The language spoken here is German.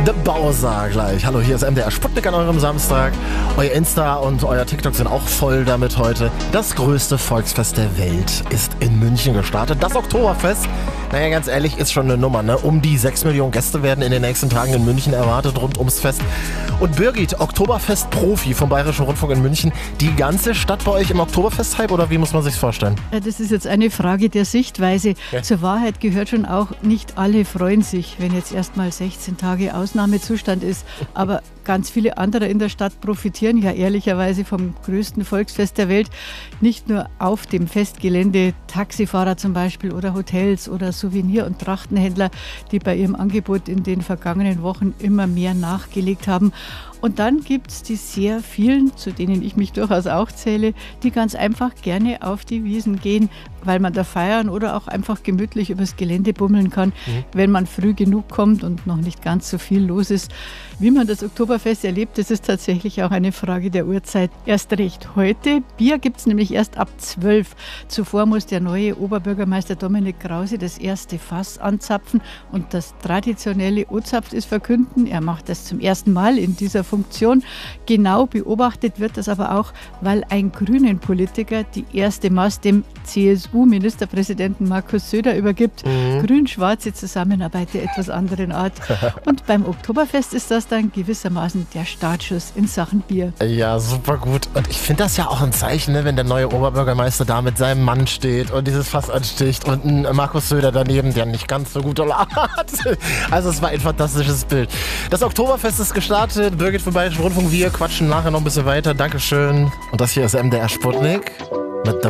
Der Bowser gleich. Hallo, hier ist MDR Sputnik an eurem Samstag. Euer Insta und euer TikTok sind auch voll damit heute. Das größte Volksfest der Welt ist in München gestartet. Das Oktoberfest. Naja, ganz ehrlich, ist schon eine Nummer, ne? Um die 6 Millionen Gäste werden in den nächsten Tagen in München erwartet rund ums Fest. Und Birgit, Oktoberfest-Profi vom Bayerischen Rundfunk in München. Die ganze Stadt bei euch im Oktoberfest-Hype oder wie muss man sich's vorstellen? Das ist jetzt eine Frage der Sichtweise. Ja. Zur Wahrheit gehört schon auch, nicht alle freuen sich, wenn jetzt erstmal 16 Tage Ausnahmezustand ist. Aber ganz viele andere in der Stadt profitieren ja ehrlicherweise vom größten Volksfest der Welt. Nicht nur auf dem Festgelände, Taxifahrer zum Beispiel oder Hotels oder Souvenir- und Trachtenhändler, die bei ihrem Angebot in den vergangenen Wochen immer mehr nachgelegt haben. Und dann gibt es die sehr vielen, zu denen ich mich durchaus auch zähle, die ganz einfach gerne auf die Wiesen gehen, weil man da feiern oder auch einfach gemütlich übers Gelände bummeln kann, wenn man früh genug kommt und noch nicht ganz so viel los ist. Wie man das Oktoberfest erlebt, das ist tatsächlich auch eine Frage der Uhrzeit. Erst recht heute. Bier gibt es nämlich erst ab 12. Zuvor muss der neue Oberbürgermeister Dominik Krause das erste Fass anzapfen und das traditionelle O-Zapft verkünden. Er macht das zum ersten Mal in dieser Funktion. Genau beobachtet wird das aber auch, weil ein Grünen-Politiker die erste Mast dem CSU-Ministerpräsidenten Markus Söder übergibt. Grün-schwarze Zusammenarbeit der etwas anderen Art. Und beim Oktoberfest ist das dann gewissermaßen der Startschuss in Sachen Bier. Ja, super gut. Und ich finde das ja auch ein Zeichen, ne, wenn der neue Oberbürgermeister da mit seinem Mann steht und dieses Fass ansticht und ein Markus Söder daneben, der nicht ganz so gute Laune hat. Also es war ein fantastisches Bild. Das Oktoberfest ist gestartet. Birgit vom Bayerischen Rundfunk, wir quatschen nachher noch ein bisschen weiter. Dankeschön. Und das hier ist MDR Sputnik mit